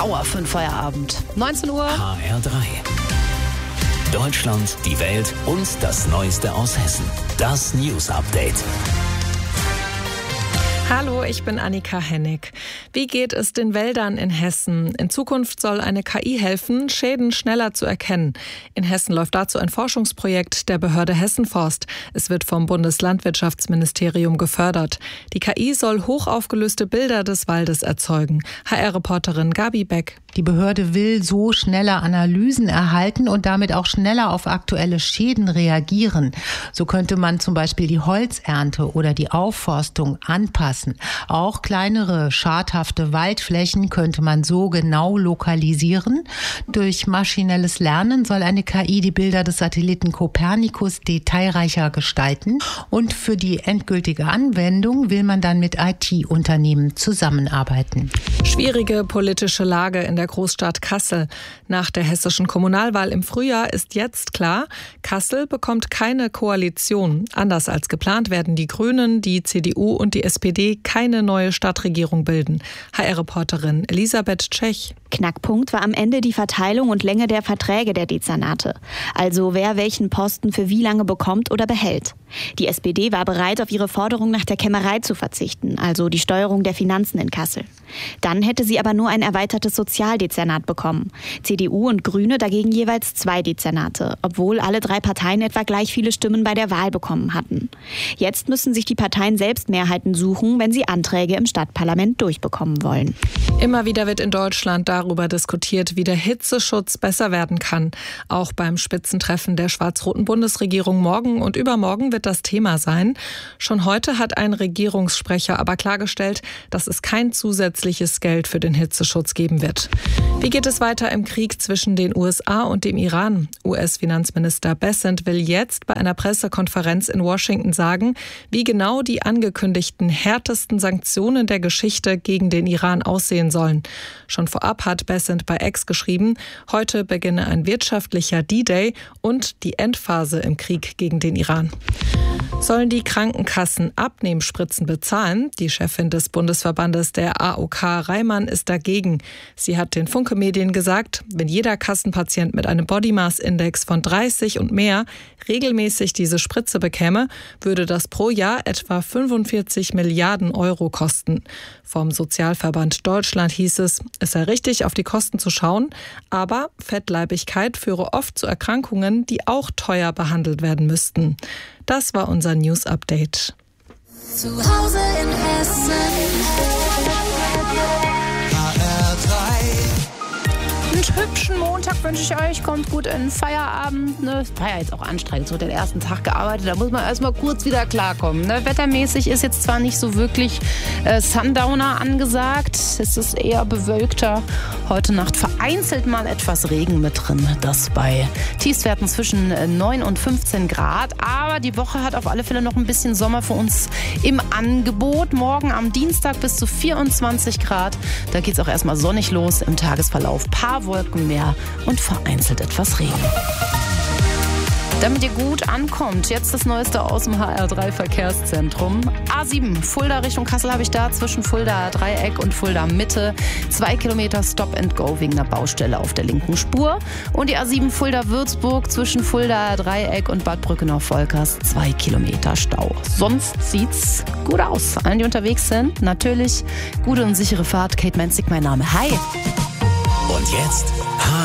Dauer für den Feierabend. 19 Uhr. HR3. Deutschland, die Welt und das Neueste aus Hessen. Das News Update. Hallo, ich bin Annika Hennig. Wie geht es den Wäldern in Hessen? In Zukunft soll eine KI helfen, Schäden schneller zu erkennen. In Hessen läuft dazu ein Forschungsprojekt der Behörde Hessenforst. Es wird vom Bundeslandwirtschaftsministerium gefördert. Die KI soll hochaufgelöste Bilder des Waldes erzeugen. HR-Reporterin Gabi Beck. Die Behörde will so schneller Analysen erhalten und damit auch schneller auf aktuelle Schäden reagieren. So könnte man zum Beispiel die Holzernte oder die Aufforstung anpassen. Auch kleinere, schadhafte Waldflächen könnte man so genau lokalisieren. Durch maschinelles Lernen soll eine KI die Bilder des Satelliten Copernicus detailreicher gestalten. Und für die endgültige Anwendung will man dann mit IT-Unternehmen zusammenarbeiten. Schwierige politische Lage in der Großstadt Kassel. Nach der hessischen Kommunalwahl im Frühjahr ist jetzt klar, Kassel bekommt keine Koalition. Anders als geplant werden die Grünen, die CDU und die SPD keine neue Stadtregierung bilden. HR-Reporterin Elisabeth Tschech. Knackpunkt war am Ende die Verteilung und Länge der Verträge der Dezernate. Also wer welchen Posten für wie lange bekommt oder behält. Die SPD war bereit, auf ihre Forderung nach der Kämmerei zu verzichten, also die Steuerung der Finanzen in Kassel. Dann hätte sie aber nur ein erweitertes Sozialdezernat bekommen. CDU und Grüne dagegen jeweils 2 Dezernate, obwohl alle 3 Parteien etwa gleich viele Stimmen bei der Wahl bekommen hatten. Jetzt müssen sich die Parteien selbst Mehrheiten suchen, wenn sie Anträge im Stadtparlament durchbekommen wollen. Immer wieder wird in Deutschland darüber diskutiert, wie der Hitzeschutz besser werden kann. Auch beim Spitzentreffen der schwarz-roten Bundesregierung morgen und übermorgen wird das Thema sein. Schon heute hat ein Regierungssprecher aber klargestellt, dass es kein zusätzliches Geld für den Hitzeschutz geben wird. Wie geht es weiter im Krieg zwischen den USA und dem Iran? US-Finanzminister Bessent will jetzt bei einer Pressekonferenz in Washington sagen, wie genau die angekündigten härtesten Sanktionen der Geschichte gegen den Iran aussehen sollen. Schon vorab hat Bessent bei X geschrieben, heute beginne ein wirtschaftlicher D-Day und die Endphase im Krieg gegen den Iran. Sollen die Krankenkassen Abnehmspritzen bezahlen? Die Chefin des Bundesverbandes der AOK Reimann ist dagegen. Sie hat den Funke Medien gesagt, wenn jeder Kassenpatient mit einem Body Mass Index von 30 und mehr regelmäßig diese Spritze bekäme, würde das pro Jahr etwa 45 Milliarden Euro kosten. Vom Sozialverband Deutschland hieß es sei richtig, auf die Kosten zu schauen, aber Fettleibigkeit führe oft zu Erkrankungen, die auch teuer behandelt werden müssten. Das war unser News Update. Zu Hause in Hessen. Einen hübschen Montag wünsche ich euch. Kommt gut in den Feierabend. Ne? War ja jetzt auch anstrengend, so den ersten Tag gearbeitet. Da muss man erstmal kurz wieder klarkommen. Ne? Wettermäßig ist jetzt zwar nicht so wirklich Sundowner angesagt. Es ist eher bewölkter. Heute Nacht vereinzelt mal etwas Regen mit drin. Das bei Tiefstwerten zwischen 9 und 15 Grad. Aber die Woche hat auf alle Fälle noch ein bisschen Sommer für uns im Angebot. Morgen am Dienstag bis zu 24 Grad. Da geht es auch erstmal sonnig los im Tagesverlauf. Paar Wolken mehr und vereinzelt etwas Regen. Damit ihr gut ankommt, jetzt das Neueste aus dem HR3 Verkehrszentrum. A7 Fulda Richtung Kassel habe ich da zwischen Fulda Dreieck und Fulda Mitte 2 Kilometer Stop and Go wegen einer Baustelle auf der linken Spur. Und die A7 Fulda Würzburg zwischen Fulda Dreieck und Bad Brückenau-Volkers 2 Kilometer Stau. Sonst sieht's gut aus. Allen, die unterwegs sind, natürlich gute und sichere Fahrt. Kate Menzig, mein Name. Hi! Und jetzt